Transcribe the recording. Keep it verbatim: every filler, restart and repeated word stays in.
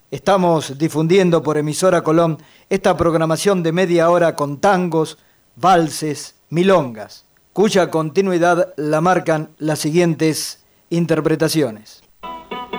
Estamos difundiendo por Emisora Colón esta programación de media hora con tangos, valses, milongas, cuya continuidad la marcan las siguientes interpretaciones.